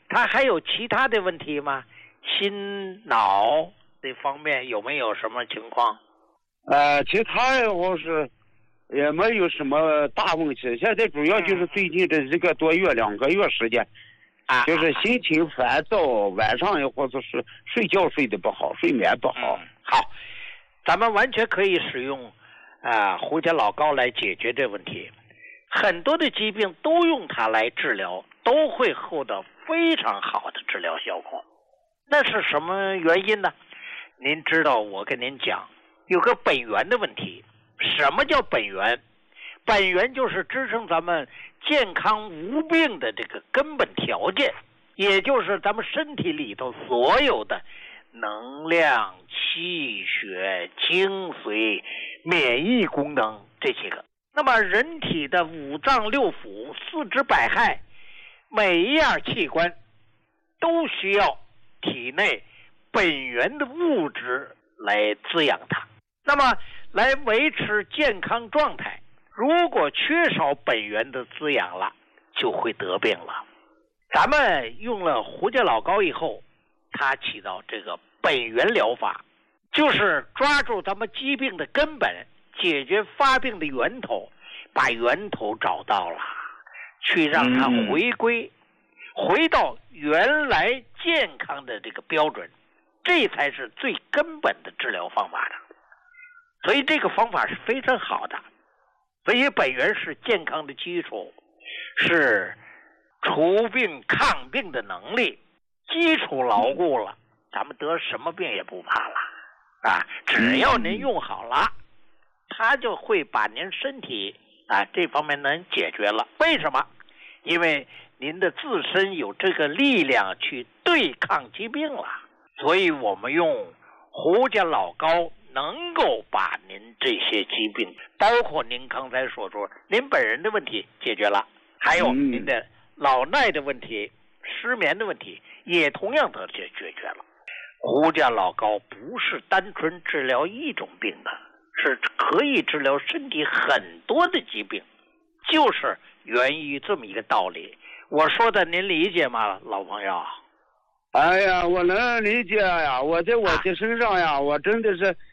他还有其他的问题吗？心脑这方面有没有什么情况？ 其他我是也没有什么大问题，现在主要就是最近的1个多月、2个月时间，就是心情烦躁，晚上或者是睡觉睡得不好，睡眠不好。 好，咱们完全可以使用胡椒老膏来解决这问题。很多的疾病都用它来治疗，都会获得非常好的治疗效果。那是什么原因呢？您知道，我跟您讲，有个本源的问题。什么叫本源？本源就是支撑咱们健康无病的这个根本条件，也就是咱们身体里头所有的能量、气血、精髓、免疫功能这些个。那么人体的5脏6腑、4肢百骸，每一样器官都需要体内本源的物质来滋养它。那么来维持健康状态，如果缺少本源的滋养了，就会得病了。咱们用了胡椒老膏以后，它起到这个本源疗法，就是抓住咱们疾病的根本，解决发病的源头，把源头找到了，去让它回到原来健康的这个标准，这才是最根本的治疗方法的。所以这个方法是非常好的，所以本源是健康的基础，是除病抗病的能力，基础牢固了，咱们得什么病也不怕了只要您用好了，它就会把您身体这方面能解决了。为什么？因为您的自身有这个力量去对抗疾病了，所以我们用胡椒老膏能够把您这些疾病，包括您刚才所说您本人的问题解决了，还有您的老耐的问题、失眠的问题也同样的解决了。胡椒老膏不是单纯治疗一种病的，是可以治疗身体很多的疾病，就是源于这么一个道理。我说的您理解吗，老朋友？ 哎呀，我能理解呀！我在我的身上呀，我真的是